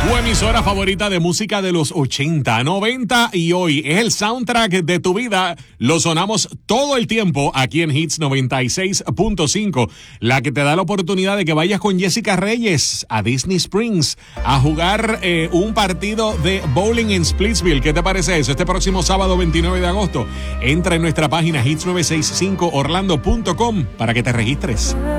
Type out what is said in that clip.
Tu emisora favorita de música de los 80, 90 y hoy es el soundtrack de tu vida. Lo sonamos todo el tiempo aquí en Hits 96.5, la que te da la oportunidad de que vayas con Jessica Reyes a Disney Springs a jugar un partido de bowling en Splitsville. ¿Qué te parece eso? Este próximo sábado 29 de agosto. Entra en nuestra página hits965orlando.com para que te registres.